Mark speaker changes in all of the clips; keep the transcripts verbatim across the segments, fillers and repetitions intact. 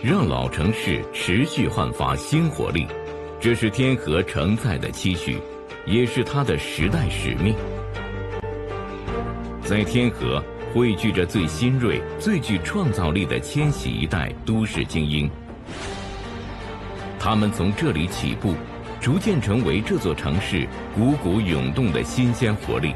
Speaker 1: 让老城市持续焕发新活力，这是天河承载的期许，也是它的时代使命。在天河汇聚着最新锐、最具创造力的千禧一代都市精英，他们从这里起步，逐渐成为这座城市汩汩涌动的新鲜活力。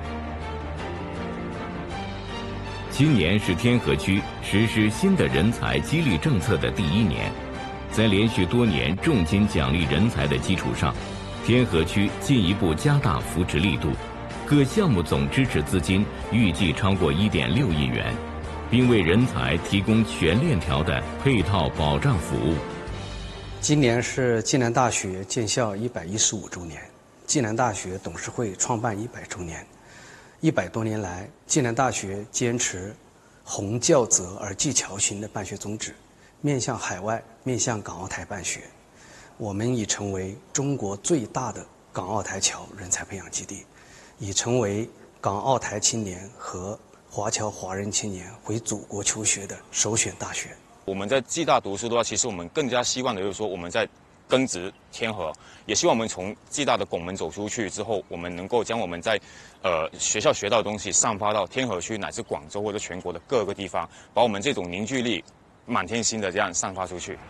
Speaker 1: 今年是天河区实施新的人才激励政策的第一年，在连续多年重金奖励人才的基础上，天河区进一步加大扶持力度，各项目总支持资金预计超过 一点六亿元，并为人才提供全链条的配套保障服务。
Speaker 2: 今年是暨南大学建校一百一十五周年，暨南大学董事会创办一百周年。一百多年来，暨南大学坚持宏教泽而济侨行的办学宗旨，面向海外，面向港澳台办学。我们已成为中国最大的港澳台侨人才培养基地，已成为港澳台青年和华侨华人青年回祖国求学的首选大学。
Speaker 3: 我们在暨大读书的话，其实我们更加希望的就是说，我们在根植天河，也希望我们从暨大的拱门走出去之后，我们能够将我们在呃学校学到的东西散发到天河区乃至广州或者全国的各个地方，把我们这种凝聚力满天星的这样散发出去。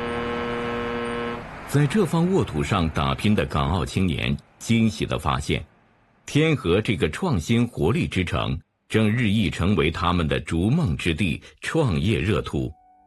Speaker 1: 在这方沃土上打拼的港澳青年惊喜地发现，天河这个创新活力之城正日益成为他们的逐梦之地、创业热土。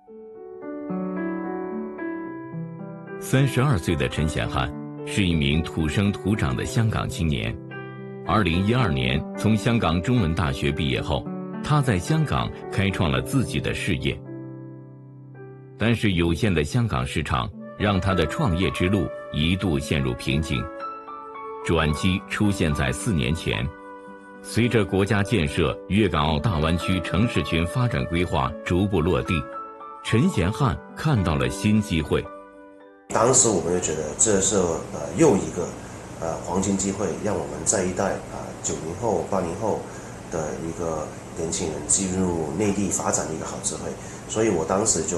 Speaker 1: 三十二岁的陈显汉是一名土生土长的香港青年。二零一二年从香港中文大学毕业后，他在香港开创了自己的事业。但是有限的香港市场让他的创业之路一度陷入瓶颈。转机出现在四年前，随着国家建设粤港澳大湾区城市群发展规划逐步落地，陈显汉看到了新机会。
Speaker 4: 当时我们就觉得这是呃又一个呃黄金机会，让我们这一代啊九零后、八零后的一个年轻人进入内地发展的一个好机会，所以我当时就